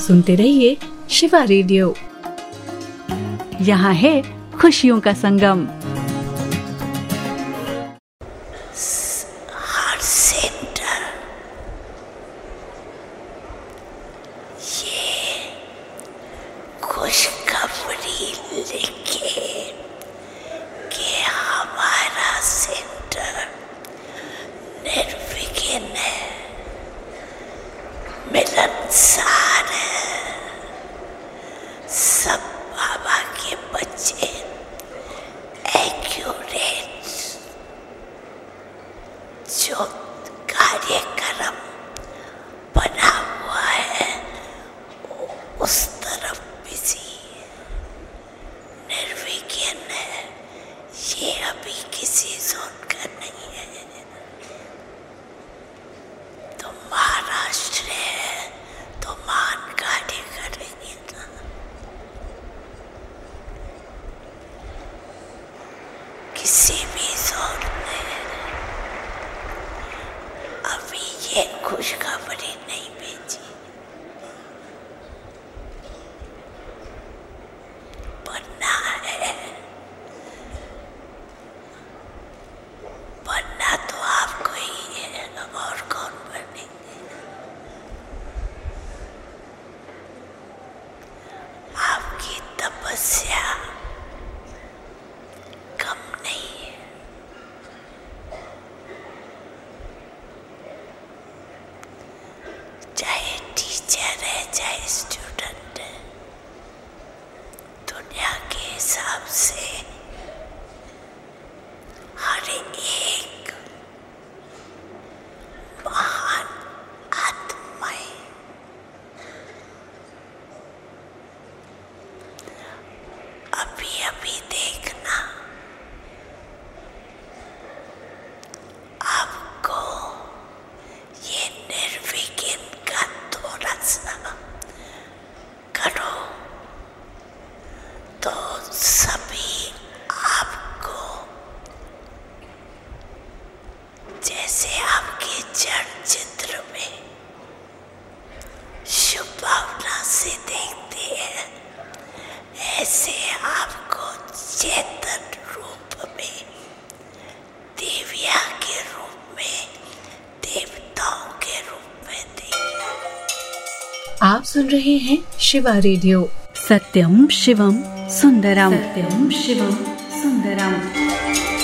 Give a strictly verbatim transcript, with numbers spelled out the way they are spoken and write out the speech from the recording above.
सुनते रहिए शिवा रेडियो। यहाँ है खुशियों का संगम। हार्ट सेंटर, ये खुशखबरी लेके कि हमारा सेंटर निर्विघ्न है, मिलनसार है। सब बाबा के बच्चे एक्यूरेट जो कार्यक्रम बना हुआ है उस तरफ बिजी निर्विघ्न है। ये अभी किसी जोन का नहीं है। तो महाराष्ट्र है तो मान कार्य करेंगे ना। किसी भी जोन में अभी ये खुशखबरी नहीं भेजी। बनना है, बनना तो आपको ही है, और कौन बनेंगे। आपकी तपस्या कम नहीं है। चाहे टीचर है चाहे स्टूडेंट है, दुनिया के हिसाब से हर एक महान आत्माएं अभी अभी देखना आपको ये निर्विघ्न का थोड़ा सा करो तो सभी आपको जैसे आपके जड़ चित्र में शुभ भावना से देखते हैं, ऐसे आपको चेतन रूप में, देविया के रूप में, देवताओं के रूप में देखें। आप सुन रहे हैं शिवा रेडियो। सत्यम शिवम सुंदरम, सत्यम शिवम सुंदरम।